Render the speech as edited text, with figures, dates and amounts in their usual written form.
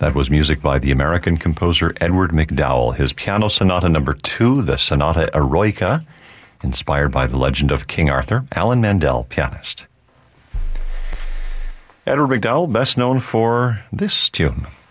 That was music by the American composer Edward MacDowell. His Piano Sonata No. 2, the Sonata Eroica, inspired by the legend of King Arthur. Alan Mandel, pianist. Edward MacDowell, best known for this tune.